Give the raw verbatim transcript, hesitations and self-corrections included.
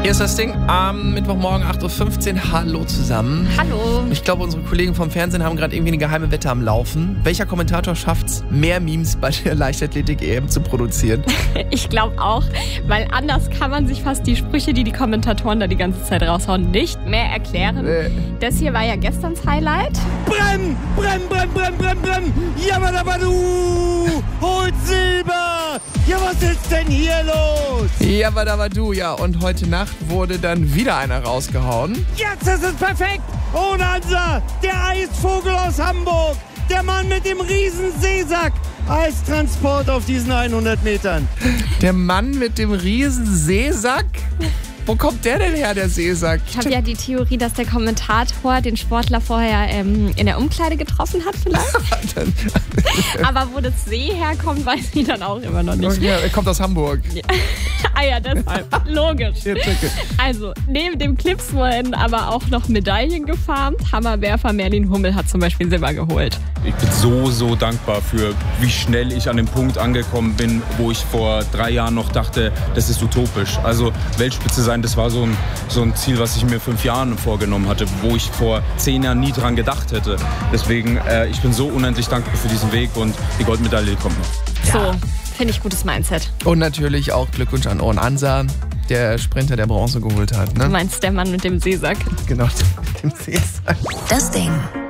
Hier ist das Ding am Mittwochmorgen acht Uhr fünfzehn. Hallo zusammen. Hallo. Ich glaube, unsere Kollegen vom Fernsehen haben gerade irgendwie eine geheime Wette am Laufen. Welcher Kommentator schafft es, mehr Memes bei der Leichtathletik-E M zu produzieren? Ich glaube auch, weil anders kann man sich fast die Sprüche, die die Kommentatoren da die ganze Zeit raushauen, nicht mehr erklären. Nee. Das hier war ja gesterns Highlight. Brem, brem, brem, brem, brem, brem. Jabadabadu, holt Silber. Ja, was ist denn hier los? Ja, aber du, ja. Und heute Nacht wurde dann wieder einer rausgehauen. Jetzt ist es perfekt. Ohne Hansa, der Eisvogel aus Hamburg. Der Mann mit dem riesen Seesack. Eistransport auf diesen hundert Metern. Der Mann mit dem riesen Seesack? Wo kommt der denn her, der Seesack? Ich habe ja die Theorie, dass der Kommentator den Sportler vorher ähm, in der Umkleide getroffen hat vielleicht. Aber wo das See herkommt, weiß ich dann auch immer noch nicht. Ja, er kommt aus Hamburg. Ja. Ah ja, deshalb. Logisch. Ja, checke. Also, neben dem Clips wurden aber auch noch Medaillen gefarmt. Hammerwerfer Merlin Hummel hat zum Beispiel Silber geholt. Ich bin so, so dankbar für, wie schnell ich an dem Punkt angekommen bin, wo ich vor drei Jahren noch dachte, das ist utopisch. Also Weltspitze sein, das war so ein, so ein Ziel, was ich mir fünf Jahren vorgenommen hatte, wo ich vor zehn Jahren nie dran gedacht hätte. Deswegen, äh, ich bin so unendlich dankbar für diesen Weg und die Goldmedaille kommt noch. So, finde ich gutes Mindset. Und natürlich auch Glückwunsch an Owen Ansa, der Sprinter, der Bronze geholt hat. Ne? Du meinst der Mann mit dem Seesack? Genau, dem Seesack. Das Ding.